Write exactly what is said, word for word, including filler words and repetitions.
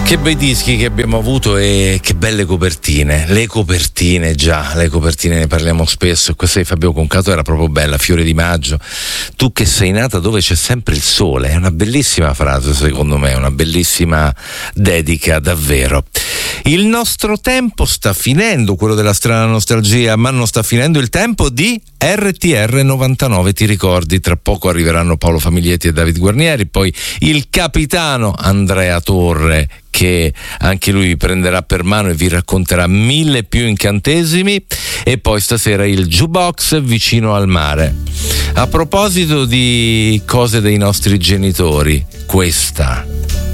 Che bei dischi che abbiamo avuto e che belle copertine. Le copertine, già, le copertine ne parliamo spesso. Questa di Fabio Concato era proprio bella, Fiore di maggio. Tu che sei nata dove c'è sempre il sole. È una bellissima frase, secondo me, una bellissima dedica, davvero. Il nostro tempo sta finendo, quello della strana nostalgia, ma non sta finendo il tempo di R T R novantanove, ti ricordi? Tra poco arriveranno Paolo Famiglietti e David Guarnieri, poi il capitano Andrea Torre, che anche lui vi prenderà per mano e vi racconterà mille più incantesimi, e poi stasera il jukebox vicino al mare. A proposito di cose dei nostri genitori, questa